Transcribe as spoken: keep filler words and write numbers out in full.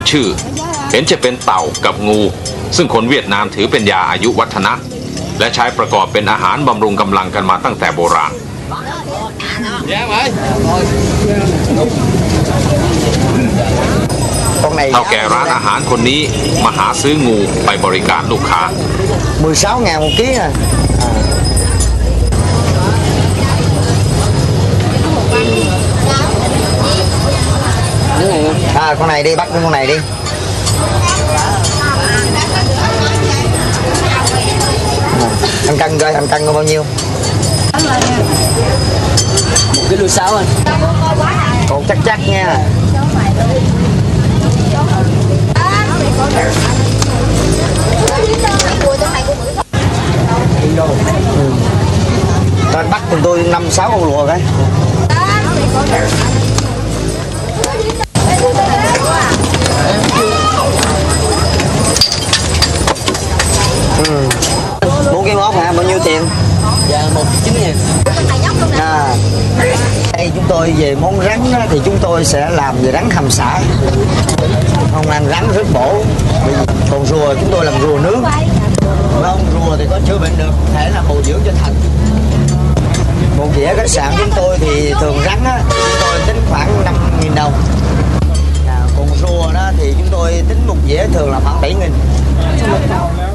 ชื่อเห็นจะเป็นเต่ากับงูซึ่งคนเวียดนามถือเป็นยาอายุวัฒนะและใช้ประกอบเป็นอาหารบำรุงกำลังกันมาตั้งแต่โบราณเท่าแก่ร้านอาหารคนนี้มาหาซื้องูไปบริการลูกค้า mười sáu ngàn một ký à. À, con này đi, bắt con này đi. Anh cân coi, anh cân có bao nhiêu? Một ký sáu anh. Còn chắc chắc nha. Ừ. Rồi bắt cùng tôi năm sáu con lùa cái. Ừ. Mua cái món hả? Bao nhiêu tiền? Dạ một chín ngàn. À, đây chúng tôi về món rắn đó, thì chúng tôi sẽ làm về rắn hầm xả. Không ăn rắn rất bổ. Còn rùa chúng tôi làm rùa nướng. Không, rùa thì có chữa bệnh được, thể là bồi dưỡng cho thận. Một dĩa khách sạn chúng tôi thì thường rắn á, chúng tôi tính khoảng năm nghìn đồng. À, còn rùa đó thì chúng tôi tính một dĩa thường là khoảng bảy nghìn.